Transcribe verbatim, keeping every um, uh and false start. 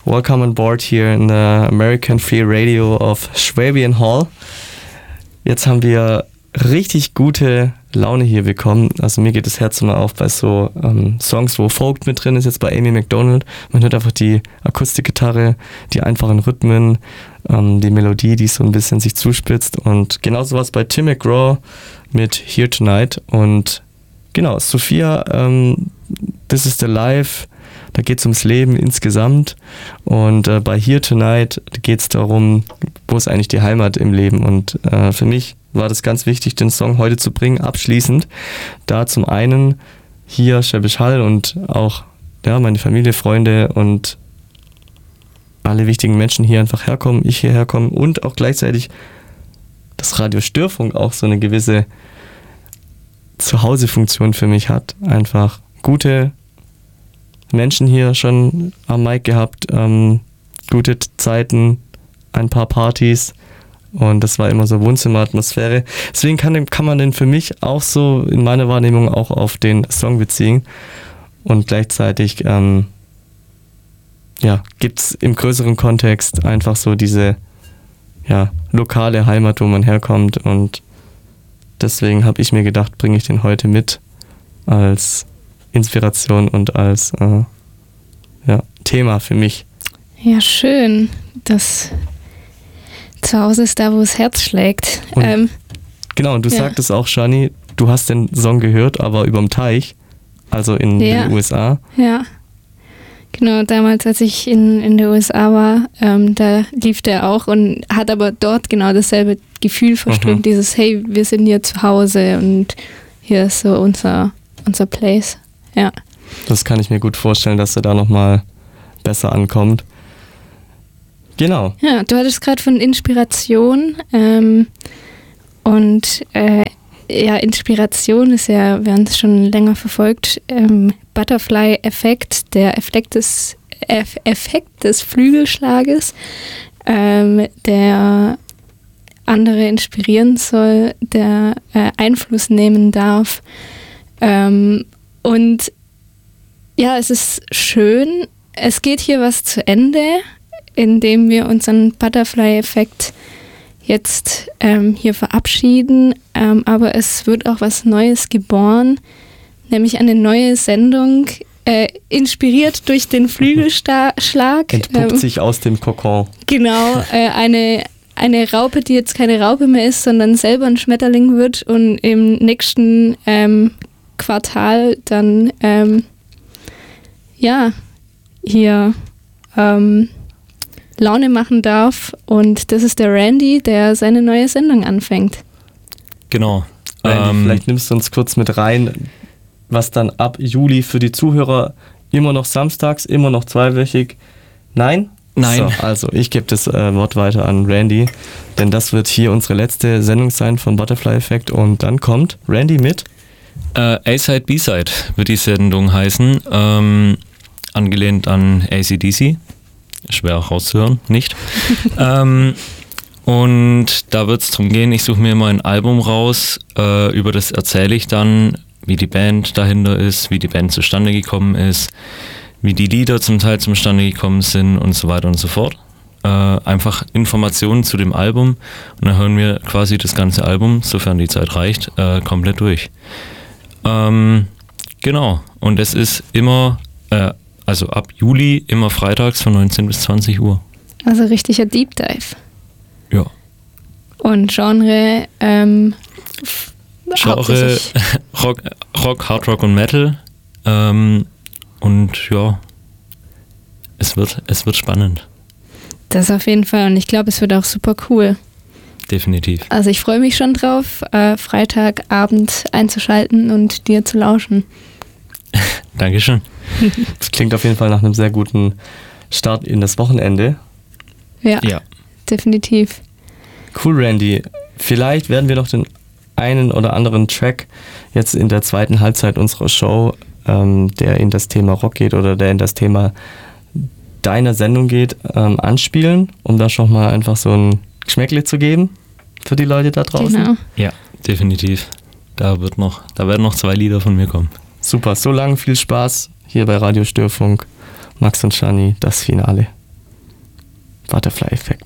Welcome on board here in the American Free Radio of Schwabian Hall. Jetzt haben wir richtig gute Laune hier bekommen. Also mir geht das Herz immer auf bei so ähm, Songs, wo Folk mit drin ist, jetzt bei Amy Macdonald. Man hört einfach die Akustikgitarre, die einfachen Rhythmen, ähm, die Melodie, die so ein bisschen sich zuspitzt. Und genauso was bei Tim McGraw mit Here Tonight. Und genau, Sophia, ähm, This is the Life. Da geht es ums Leben insgesamt und äh, bei Here Tonight geht es darum, wo ist eigentlich die Heimat im Leben, und äh, für mich war das ganz wichtig, den Song heute zu bringen, abschließend, da zum einen hier Schwäbisch Hall und auch ja, meine Familie, Freunde und alle wichtigen Menschen hier einfach herkommen, ich hierher komme und auch gleichzeitig das Radio Störfunk auch so eine gewisse Zuhausefunktion für mich hat, einfach gute Menschen hier schon am Mic gehabt, ähm, gute Zeiten, ein paar Partys und das war immer so Wohnzimmeratmosphäre. Deswegen kann, kann man den für mich auch so in meiner Wahrnehmung auch auf den Song beziehen und gleichzeitig ähm, ja, gibt es im größeren Kontext einfach so diese ja, lokale Heimat, wo man herkommt, und deswegen habe ich mir gedacht, bringe ich den heute mit als Inspiration und als äh, ja, Thema für mich. Ja, schön. Das Zuhause ist da, wo das Herz schlägt. Ähm, genau, und du ja. sagtest auch, Shani, du hast den Song gehört, aber überm Teich, also in ja. den U S A. Ja, genau, damals, als ich in, in den U S A war, ähm, da lief der auch und hat aber dort genau dasselbe Gefühl verströmt, mhm. dieses, hey, wir sind hier zu Hause und hier ist so unser, unser Place. Ja. Das kann ich mir gut vorstellen, dass er da nochmal besser ankommt. Genau. Ja, du hattest gerade von Inspiration ähm, und äh, ja, Inspiration ist ja, wir haben es schon länger verfolgt, ähm, Butterfly-Effekt, der Effekt des, Eff- Effekt des Flügelschlages, ähm, der andere inspirieren soll, der äh, Einfluss nehmen darf. Ähm, Und ja, es ist schön. Es geht hier was zu Ende, indem wir unseren Butterfly-Effekt jetzt ähm, hier verabschieden. Ähm, aber es wird auch was Neues geboren, nämlich eine neue Sendung, äh, inspiriert durch den Flügelschlag. Entpuppt ähm, sich aus dem Kokon. Genau, äh, eine, eine Raupe, die jetzt keine Raupe mehr ist, sondern selber ein Schmetterling wird und im nächsten ähm, Quartal dann ähm, ja hier ähm, Laune machen darf, und das ist der Randy, der seine neue Sendung anfängt. Genau. Randy, ähm, vielleicht nimmst du uns kurz mit rein, was dann ab Juli für die Zuhörer immer noch samstags, immer noch zweiwöchig. Nein? Nein. So, also ich gebe das äh, Wort weiter an Randy, denn das wird hier unsere letzte Sendung sein vom Butterfly-Effekt, und dann kommt Randy mit Äh, A-Side, B-Side wird die Sendung heißen, ähm, angelehnt an A C D C, schwer auch rauszuhören, nicht? ähm, und da wird es darum gehen, ich suche mir mal ein Album raus, äh, über das erzähle ich dann, wie die Band dahinter ist, wie die Band zustande gekommen ist, wie die Lieder zum Teil zustande gekommen sind und so weiter und so fort. Äh, einfach Informationen zu dem Album, und dann hören wir quasi das ganze Album, sofern die Zeit reicht, äh, komplett durch. Ähm, genau, und es ist immer, äh, also ab Juli, immer freitags von neunzehn bis zwanzig Uhr. Also richtiger Deep Dive. Ja. Und Genre, ähm, Genre, Rock, Rock, Hard Rock und Metal. Ähm, und ja, es wird, es wird spannend. Das auf jeden Fall, und ich glaube, es wird auch super cool. Definitiv. Also ich freue mich schon drauf, äh, Freitagabend einzuschalten und dir zu lauschen. Dankeschön. Das klingt auf jeden Fall nach einem sehr guten Start in das Wochenende. Ja, ja, definitiv. Cool, Randy. Vielleicht werden wir noch den einen oder anderen Track jetzt in der zweiten Halbzeit unserer Show, ähm, der in das Thema Rock geht oder der in das Thema deiner Sendung geht, ähm, anspielen, um da schon mal einfach so ein Geschmäckle zu geben für die Leute da draußen. Genau. Ja, definitiv. Da wird noch, da werden noch zwei Lieder von mir kommen. Super, so lange viel Spaß hier bei Radio Störfunk. Max und Shani, das Finale. Butterfly-Effekt.